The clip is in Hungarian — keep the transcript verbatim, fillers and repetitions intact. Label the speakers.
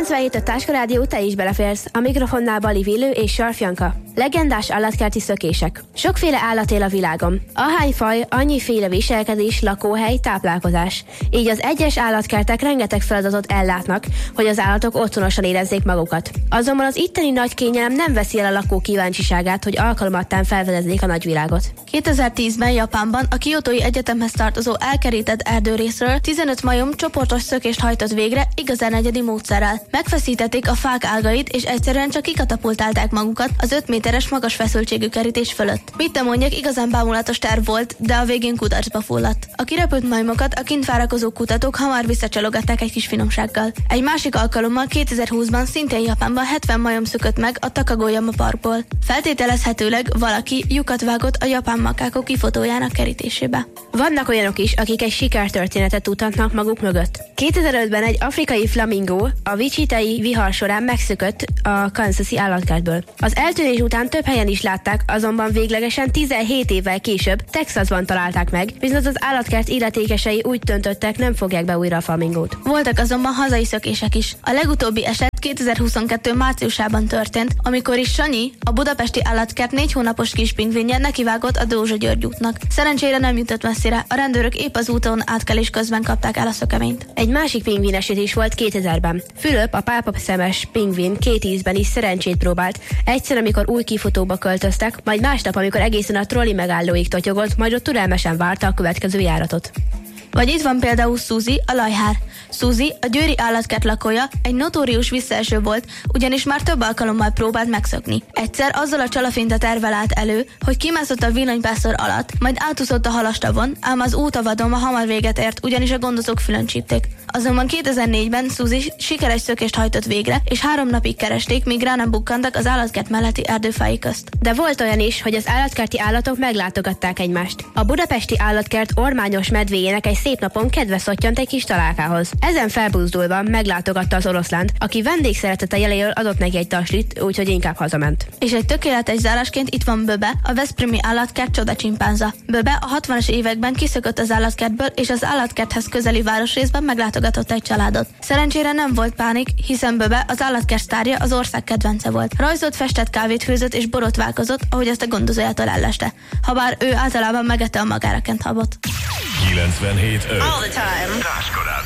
Speaker 1: kilencvenhét a Táska Rádió, te is beleférsz. A mikrofonnál Bali Villő és Sarf Janka. Legendás állatkerti szökések. Sokféle állat él a világon. Ahány faj, annyiféle viselkedés, lakóhely, táplálkozás. Így az egyes állatkertek rengeteg feladatot ellátnak, hogy az állatok otthonosan érezzék magukat. Azonban az itteni nagy kényelem nem veszi el a lakók kíváncsiságát, hogy alkalmattán felfedezzék a nagyvilágot.
Speaker 2: kétezer-tízben Japánban a Kyotói Egyetemhez tartozó elkerített erdőrészről tizenöt majom csoportos szökést hajtott végre igazán egyedi módszerrel. Megfeszítették a fák ágait, és egyszerűen csak kikatapultálták magukat az öt méteres magas feszültségű kerítés fölött. Mit te mondjak, igazán bámulatos terv volt, de a végén kudarcba fulladt. A kirepült majmokat a kint várakozó kutatók hamar visszacsalogatták egy kis finomsággal. Egy másik alkalommal kétezer-húszban szintén Japánban hetven majom szökött meg a Takagoyama parkból. Feltételezhetőleg valaki lyukat vágott a japán makákok kifotójának kerítésébe.
Speaker 1: Vannak olyanok is, akik egy sikertörténetet tudhatnak maguk mögött. kétezer-ötben egy afrikai flamingó a Wichita-i vihar során megszökött a Kansasi állatkertből. Az eltűnés után több helyen is látták, azonban véglegesen tizenhét évvel később Texasban találták meg, viszont az állatkert illetékesei úgy döntöttek, nem fogják be újra a flamingót.
Speaker 2: Voltak azonban hazai szökések is. A legutóbbi eset kétezer-huszonkettő márciusában történt, amikor is Sanyi, a budapesti állatkert négy hónapos kis pingvinje nekivágott a Dózsa György útnak. Szerencsére nem jutott messzire, a rendőrök épp az úton átkelés közben kapták el a szökevényt.
Speaker 1: Egy másik pingvin eset is volt kétezerben. Fülöp, a pálpapszemes pingvin két ízben is szerencsét próbált. Egyszer, amikor új kifutóba költöztek, majd másnap, amikor egészen a trolli megállóig totyogott, majd ott türelmesen várta a következő járatot.
Speaker 2: Vagy itt van például Suzy, a lajhár. Suzy, a győri állatkert lakója, egy notórius visszaeső volt, ugyanis már több alkalommal próbált megszökni. Egyszer azzal a csalafinta tervvel állt elő, hogy kimászott a villanypásztor alatt, majd átúszott a halastavon, ám az út a vadon hamar véget ért, ugyanis a gondozók fülön csípték. Azonban kétezer-négyben Suzy sikeres szökést hajtott végre, és három napig keresték, míg rá nem bukkantak az állatkert melletti erdőfái közt.
Speaker 1: De volt olyan is, hogy az állatkerti állatok meglátogatták egymást. A budapesti állatkert ormányos medvéjének egy szép napon kedve szottyant egy kis találkához. Ezen felbuzdulva meglátogatta az oroszlánt, aki vendégszeretete jeléről adott neki egy taslit, úgyhogy inkább hazament.
Speaker 2: És egy tökéletes zárásként itt van Böbe, a veszprémi állatkert csoda csimpánza. Böbe a hatvanas években kiszökött az állatkertből, és az állatkerthez közeli városrészben meglátogatott egy családot. Szerencsére nem volt pánik, hiszen Böbe, az állatkert sztárja, az ország kedvence volt. Rajzolt, festett, kávét főzött és borotválkozott, ahogy ezt a gondozójától elleste. Habár ő általában megette a magára kent habot.
Speaker 3: kilencvenhét öt
Speaker 4: All the time.